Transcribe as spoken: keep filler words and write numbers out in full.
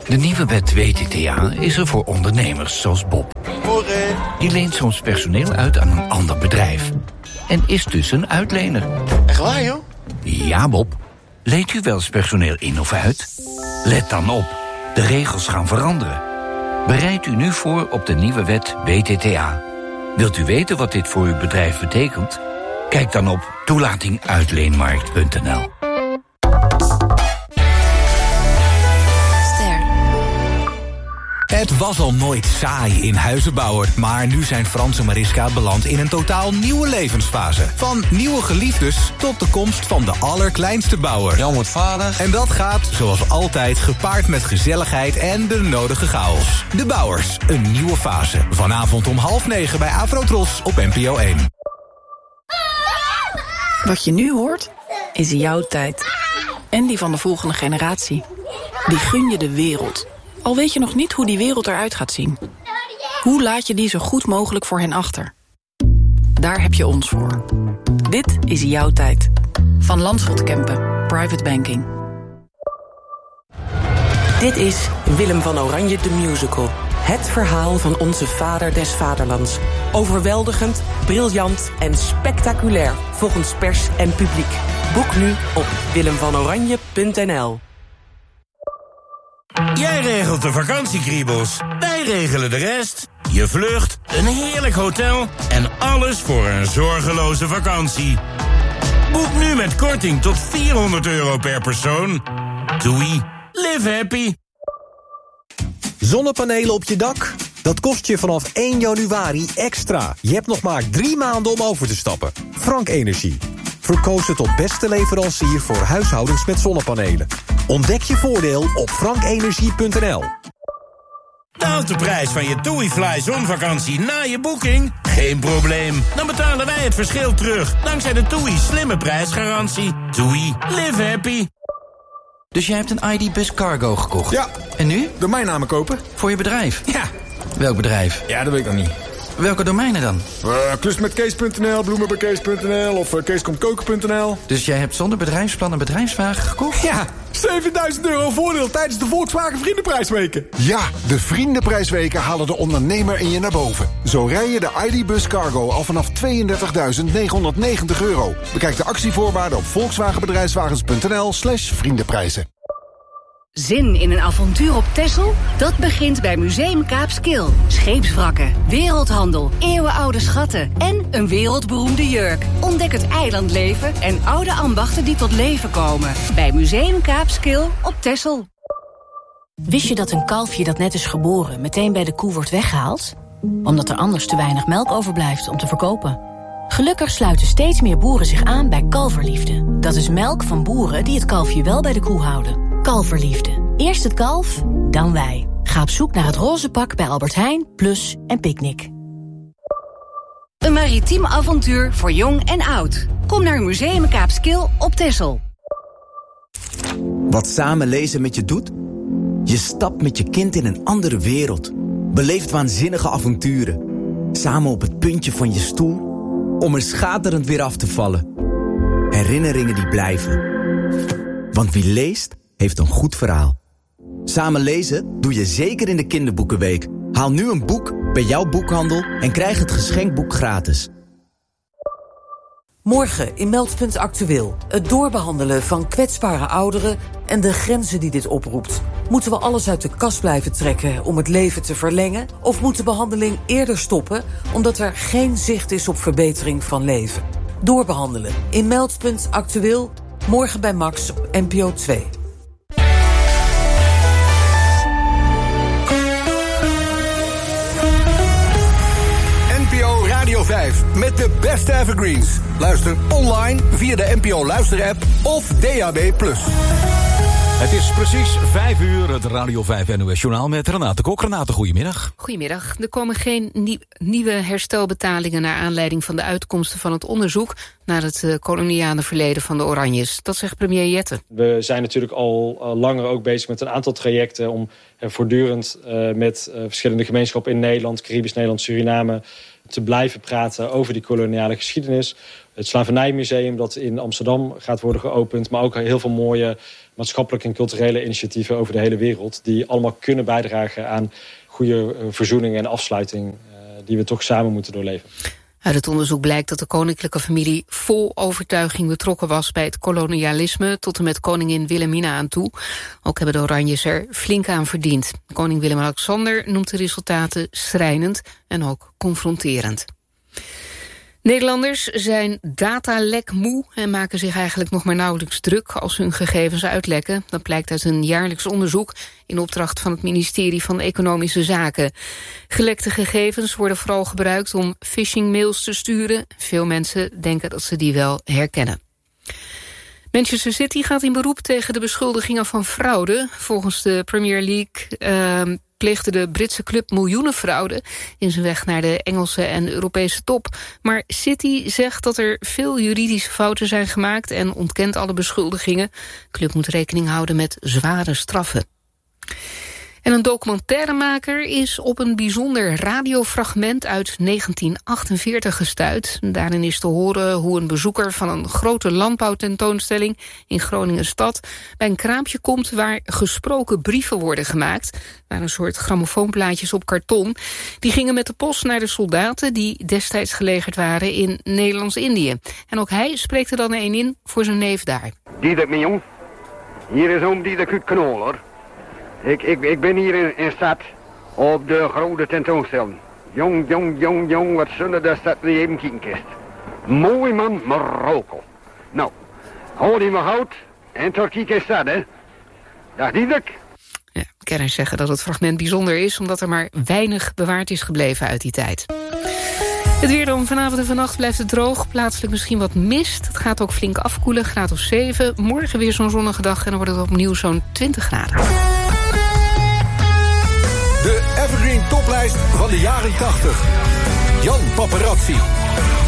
De nieuwe wet W T T A is er voor ondernemers zoals Bob. Morgen. Die leent soms personeel uit aan een ander bedrijf. En is dus een uitlener. Echt waar, joh? Ja, Bob. Leent u wel eens personeel in of uit? Let dan op. De regels gaan veranderen. Bereid u nu voor op de nieuwe wet W T T A. Wilt u weten wat dit voor uw bedrijf betekent? Kijk dan op toelating uitleenmarkt punt n l. Het was al nooit saai in Huizenbouwer, maar nu zijn Frans en Mariska beland in een totaal nieuwe levensfase. Van nieuwe geliefdes tot de komst van de allerkleinste bouwer. Jan wordt vader. En dat gaat, zoals altijd, gepaard met gezelligheid en de nodige chaos. De Bouwers, een nieuwe fase. Vanavond om half negen bij Afrotros op N P O één. Wat je nu hoort, is jouw tijd. En die van de volgende generatie. Die gun je de wereld. Al weet je nog niet hoe die wereld eruit gaat zien. Hoe laat je die zo goed mogelijk voor hen achter? Daar heb je ons voor. Dit is jouw tijd. Van Landschot Kempen, Private Banking. Dit is Willem van Oranje de Musical. Het verhaal van onze vader des vaderlands. Overweldigend, briljant en spectaculair volgens pers en publiek. Boek nu op willem van oranje punt n l. Jij regelt de vakantiekriebels, wij regelen de rest. Je vlucht, een heerlijk hotel en alles voor een zorgeloze vakantie. Boek nu met korting tot vierhonderd euro per persoon. Doei, live happy. Zonnepanelen op je dak? Dat kost je vanaf één januari extra. Je hebt nog maar drie maanden om over te stappen. Frank Energie. Verkozen tot beste leverancier voor huishoudens met zonnepanelen. Ontdek je voordeel op frank energie punt n l. Daalt de prijs van je TUI-fly zonvakantie na je boeking? Geen probleem, dan betalen wij het verschil terug. Dankzij de TUI slimme prijsgarantie. TUI, live happy. Dus jij hebt een I D Bus Cargo gekocht? Ja. En nu? Domeinnamen kopen. Voor je bedrijf? Ja. Welk bedrijf? Ja, dat weet ik nog niet. Welke domeinen dan? Uh, Klusmetkees punt n l, bloemenbekees punt n l of uh, keeskomkoken punt n l. Dus jij hebt zonder bedrijfsplan een bedrijfswagen gekocht? Ja, zevenduizend euro voordeel tijdens de Volkswagen Vriendenprijsweken. Ja, de Vriendenprijsweken halen de ondernemer in je naar boven. Zo rij je de I D Bus Cargo al vanaf tweeëndertigduizend negenhonderdnegentig euro. Bekijk de actievoorwaarden op volkswagenbedrijfswagens punt n l slash vriendenprijzen. Zin in een avontuur op Texel? Dat begint bij Museum Kaapskil. Scheepswrakken, wereldhandel, eeuwenoude schatten en een wereldberoemde jurk. Ontdek het eilandleven en oude ambachten die tot leven komen. Bij Museum Kaapskil op Texel. Wist je dat een kalfje dat net is geboren meteen bij de koe wordt weggehaald? Omdat er anders te weinig melk overblijft om te verkopen. Gelukkig sluiten steeds meer boeren zich aan bij Kalverliefde. Dat is melk van boeren die het kalfje wel bij de koe houden. Kalverliefde. Eerst het kalf, dan wij. Ga op zoek naar het roze pak bij Albert Heijn, Plus en Picnic. Een maritiem avontuur voor jong en oud. Kom naar Museum Kaapskil op Texel. Wat samen lezen met je doet? Je stapt met je kind in een andere wereld. Beleeft waanzinnige avonturen. Samen op het puntje van je stoel om er schaterend weer af te vallen. Herinneringen die blijven. Want wie leest, heeft een goed verhaal. Samen lezen doe je zeker in de kinderboekenweek. Haal nu een boek bij jouw boekhandel en krijg het geschenkboek gratis. Morgen in Meldpunt Actueel. Het doorbehandelen van kwetsbare ouderen en de grenzen die dit oproept. Moeten we alles uit de kast blijven trekken om het leven te verlengen? Of moet de behandeling eerder stoppen omdat er geen zicht is op verbetering van leven? Doorbehandelen in Meldpunt Actueel. Morgen bij Max op N P O twee. N P O Radio vijf met de beste evergreens. Luister online via de N P O Luister-app of D A B plus. Het is precies vijf uur, het Radio vijf N O S-journaal met Renate Kok. Renate, goedemiddag. Goedemiddag. Er komen geen nie- nieuwe herstelbetalingen naar aanleiding van de uitkomsten van het onderzoek naar het uh, koloniale verleden van de Oranjes. Dat zegt premier Jette. We zijn natuurlijk al uh, langer ook bezig met een aantal trajecten om uh, voortdurend uh, met uh, verschillende gemeenschappen in Nederland, Caribisch Nederland, Suriname te blijven praten over die koloniale geschiedenis. Het Slavernijmuseum dat in Amsterdam gaat worden geopend, maar ook heel veel mooie maatschappelijke en culturele initiatieven over de hele wereld, die allemaal kunnen bijdragen aan goede uh, verzoening en afsluiting uh, die we toch samen moeten doorleven. Uit het onderzoek blijkt dat de koninklijke familie vol overtuiging betrokken was bij het kolonialisme tot en met koningin Wilhelmina aan toe. Ook hebben de Oranjes er flink aan verdiend. Koning Willem-Alexander noemt de resultaten schrijnend en ook confronterend. Nederlanders zijn datalek moe en maken zich eigenlijk nog maar nauwelijks druk als hun gegevens uitlekken. Dat blijkt uit een jaarlijks onderzoek in opdracht van het ministerie van Economische Zaken. Gelekte gegevens worden vooral gebruikt om phishingmails te sturen. Veel mensen denken dat ze die wel herkennen. Manchester City gaat in beroep tegen de beschuldigingen van fraude. Volgens de Premier League uh, pleegde de Britse club miljoenen fraude in zijn weg naar de Engelse en Europese top. Maar City zegt dat er veel juridische fouten zijn gemaakt en ontkent alle beschuldigingen. De club moet rekening houden met zware straffen. En een documentairemaker is op een bijzonder radiofragment uit negentien achtenveertig gestuit. Daarin is te horen hoe een bezoeker van een grote landbouwtentoonstelling in Groningen-stad bij een kraampje komt waar gesproken brieven worden gemaakt. Waar een soort grammofoonplaatjes op karton. Die gingen met de post naar de soldaten die destijds gelegerd waren in Nederlands-Indië. En ook hij spreekt er dan een in voor zijn neef daar. Diederik, mijn jong. Hier is oom Diederik uit Knol, hoor. Ik, ik, ik ben hier in, in stad op de grote tentoonstelling. Jong, jong, jong, jong, wat zullen dat stad die even kijken kist. Mooi man, Marokko. Nou, hou die maar hout en tot kijk is dat, hè. Dag Diederik. Ja, kenners zeggen dat het fragment bijzonder is omdat er maar weinig bewaard is gebleven uit die tijd. Het weer dan vanavond en vannacht blijft het droog. Plaatselijk misschien wat mist. Het gaat ook flink afkoelen, graad of zeven. Morgen weer zo'n zonnige dag en dan wordt het opnieuw zo'n twintig graden. De Evergreen toplijst van de jaren tachtig. Jan Paparazzi.